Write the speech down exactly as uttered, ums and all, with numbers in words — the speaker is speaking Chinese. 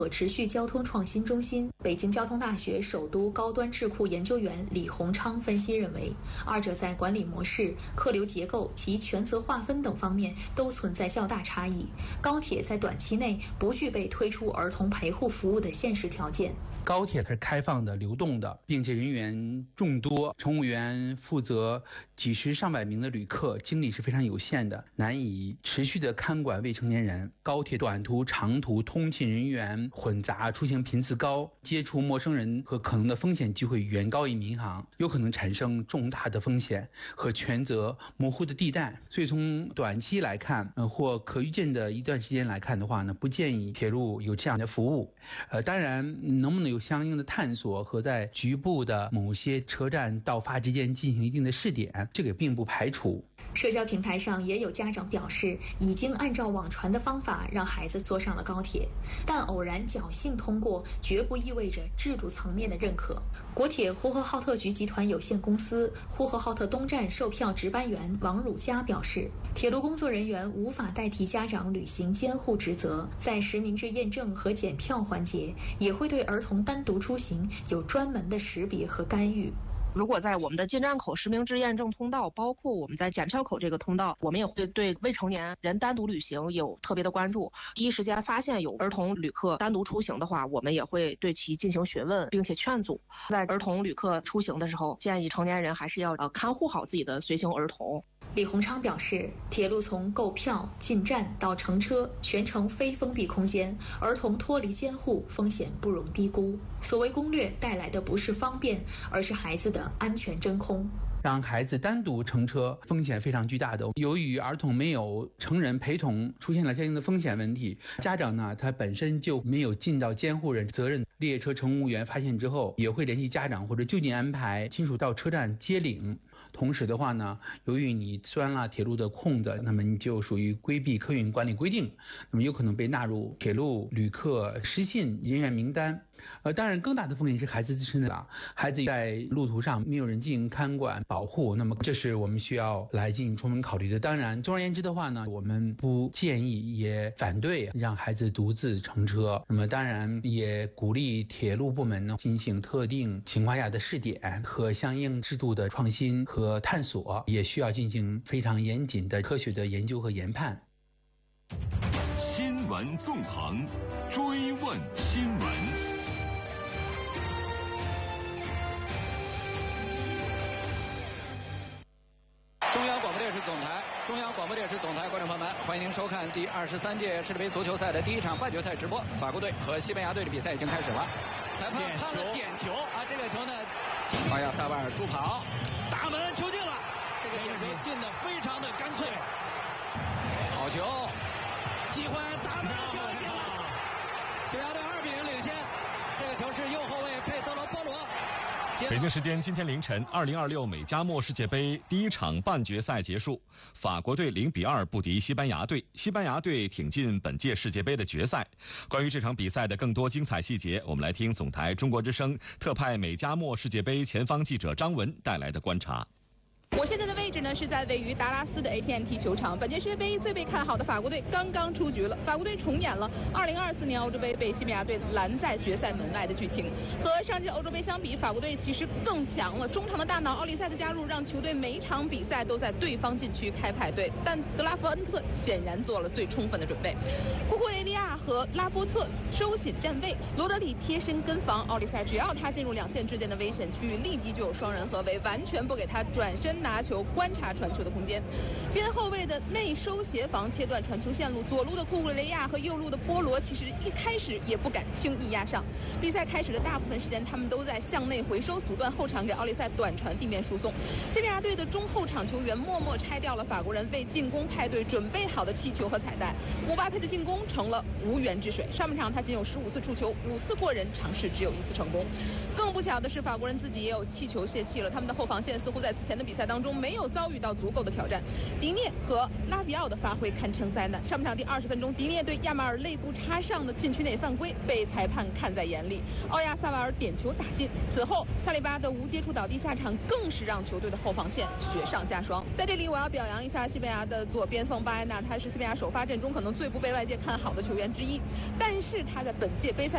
可持续交通创新中心、北京交通大学首都高端智库研究员李洪昌分析认为，二者在管理模式、客流结构及权责划分等方面都存在较大差异。高铁在短期内不具备推出儿童陪护服务的现实条件。 高铁它是开放的、流动的，并且人员众多，乘务员负责几十上百名的旅客，精力是非常有限的，难以持续的看管未成年人。高铁短途、长途通勤人员混杂，出行频次高，接触陌生人和可能的风险机会远高于民航，有可能产生重大的风险和权责模糊的地带。所以从短期来看，呃，或可预见的一段时间来看的话呢，不建议铁路有这样的服务。呃，当然，能不能有相应的探索和在局部的某些车站到发之间进行一定的试点，这个并不排除。 社交平台上也有家长表示，已经按照网传的方法让孩子坐上了高铁，但偶然侥幸通过，绝不意味着制度层面的认可。国铁呼和浩特局集团有限公司呼和浩特东站售票值班员王汝佳表示，铁路工作人员无法代替家长履行监护职责，在实名制验证和检票环节，也会对儿童单独出行有专门的识别和干预。 如果在我们的进站口实名制验证通道，包括我们在检票口这个通道，我们也会对未成年人单独旅行有特别的关注。第一时间发现有儿童旅客单独出行的话，我们也会对其进行询问，并且劝阻。在儿童旅客出行的时候，建议成年人还是要呃看护好自己的随行儿童。 李洪昌表示，铁路从购票、进站到乘车，全程非封闭空间，儿童脱离监护风险不容低估。所谓攻略带来的不是方便，而是孩子的安全真空。 让孩子单独乘车风险非常巨大的，由于儿童没有成人陪同，出现了相应的风险问题。家长呢，他本身就没有尽到监护人责任，列车乘务员发现之后，也会联系家长或者就近安排亲属到车站接领。同时的话呢，由于你钻了铁路的空子，那么你就属于规避客运管理规定，那么有可能被纳入铁路旅客失信人员名单。呃，当然更大的风险是孩子自身的了，孩子在路途上没有人进行看管保护，那么这是我们需要来进行充分考虑的。当然，总而言之的话呢，我们不建议也反对让孩子独自乘车。那么当然也鼓励铁路部门呢进行特定情况下的试点和相应制度的创新和探索，也需要进行非常严谨的科学的研究和研判。 新闻纵横，追问新闻。 中央广播电视总台，中央广播电视总台，观众朋友们，欢迎您收看第二十三届世界杯足球赛的第一场半决赛直播。法国队和西班牙队的比赛已经开始了，裁判判了点球啊！这个球呢，奥亚萨瓦尔助跑，大门球进了，这个点球进的非常的干脆，好球，机会，大门球进了，西班牙队二比零领先。这个球是右后卫佩德罗波罗。 北京时间今天凌晨，二零二六美加墨世界杯第一场半决赛结束，法国队零比二不敌西班牙队，西班牙队挺进本届世界杯的决赛。关于这场比赛的更多精彩细节，我们来听总台中国之声特派美加墨世界杯前方记者张文带来的观察。 我现在的位置呢是在位于达拉斯的 A T and T 球场。本届世界杯最被看好的法国队刚刚出局了，法国队重演了二零二四年欧洲杯被西班牙队拦在决赛门外的剧情。和上届欧洲杯相比，法国队其实更强了。中场的大脑奥利塞的加入让球队每一场比赛都在对方禁区开派对，但德拉夫恩特显然做了最充分的准备。库库雷利亚和拉波特收紧站位，罗德里贴身跟防，奥利塞只要他进入两线之间的危险区域，立即就有双人合围，完全不给他转身拿球观察传球的空间。边后卫的内收协防切断传球线路，左路的库库雷亚和右路的波罗其实一开始也不敢轻易压上。比赛开始的大部分时间他们都在向内回收，阻断后场给奥利塞短传地面输送。西班牙队的中后场球员默默拆掉了法国人为进攻派对准备好的气球和彩带，姆巴佩的进攻成了无源之水。上半场他仅有十五次触球，五次过人，尝试只有一次成功。更不巧的是，法国人自己也有气球泄气了，他们的后防线似乎在此前的比赛当中没有遭遇到足够的挑战。迪涅和拉比奥的发挥堪称灾难。上半场第二十分钟，迪涅对亚马尔肋部插上的禁区内犯规，被裁判看在眼里，奥亚萨瓦尔点球打进。此后萨利巴的无接触倒地下场，更是让球队的后防线雪上加霜。在这里我要表扬一下西班牙的左边锋巴埃纳，他是西班牙首发阵中可能最不被外界看好的球员之一，但是他在本届杯赛